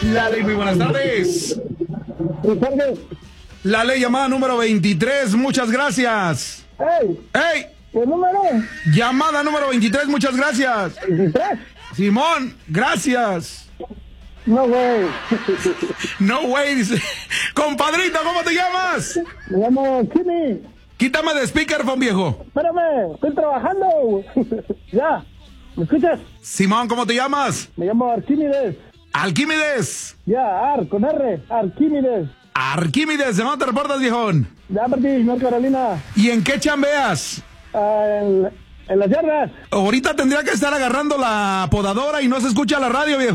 La ley, muy buenas tardes. Buenas tardes. La ley llamada número 23, muchas gracias. ¡Ey! ¡Ey! ¿Qué número? Llamada número 23, muchas gracias. 23. Simón, gracias. No, güey. No way, dice. Compadrito, ¿cómo te llamas? Me llamo Kimi. Quítame de speakerphone, viejo. Espérame, estoy trabajando. Ya. ¿Me escuchas? Simón, ¿cómo te llamas? Me llamo Arquímedes. Alquímedes. Ya, con R. Arquímedes. Arquímedes, ¿de dónde te reportas, viejón? Ya, Martí, North Carolina. ¿Y en qué chambeas? En las yardas. Ahorita tendría que estar agarrando la podadora y no se escucha la radio, viejo.